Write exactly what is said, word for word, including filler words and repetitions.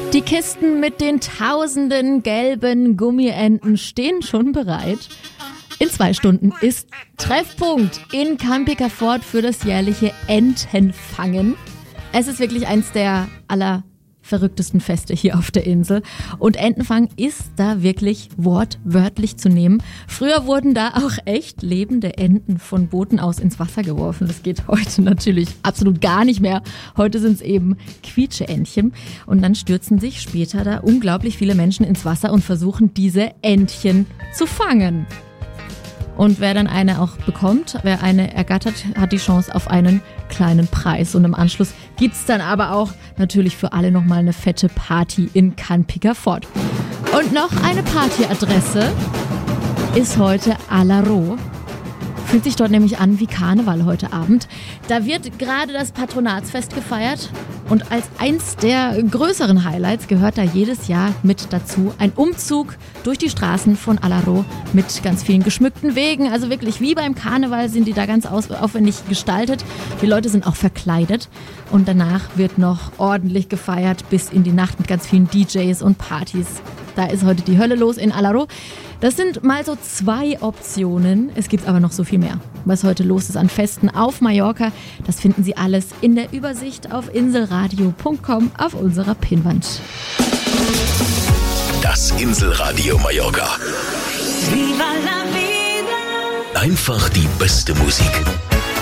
Die Kisten mit den tausenden gelben Gummienten stehen schon bereit. In zwei Stunden ist Treffpunkt in Camp-Pickerfort für das jährliche Entenfangen. Es ist wirklich eins der allerverrücktesten Feste hier auf der Insel. Und Entenfang ist da wirklich wortwörtlich zu nehmen. Früher wurden da auch echt lebende Enten von Booten aus ins Wasser geworfen. Das geht heute natürlich absolut gar nicht mehr. Heute sind es eben Quietscheentchen. Und dann stürzen sich später da unglaublich viele Menschen ins Wasser und versuchen, diese Entchen zu fangen. Und wer dann eine auch bekommt, wer eine ergattert, hat die Chance auf einen kleinen Preis. Und im Anschluss gibt's dann aber auch natürlich für alle nochmal eine fette Party in Camp-Pickerfort. Und noch eine Partyadresse ist heute Alaro. Fühlt sich dort nämlich an wie Karneval heute Abend. Da wird gerade das Patronatsfest gefeiert und als eins der größeren Highlights gehört da jedes Jahr mit dazu ein Umzug durch die Straßen von Alaro mit ganz vielen geschmückten Wegen. Also wirklich wie beim Karneval sind die da ganz aufwendig gestaltet. Die Leute sind auch verkleidet und danach wird noch ordentlich gefeiert bis in die Nacht mit ganz vielen D Js und Partys. Da ist heute die Hölle los in Alaro. Das sind mal so zwei Optionen. Es gibt aber noch so viel mehr. Was heute los ist an Festen auf Mallorca, das finden Sie alles in der Übersicht auf inselradio punkt com auf unserer Pinnwand. Das Inselradio Mallorca. Viva la vida. Einfach die beste Musik.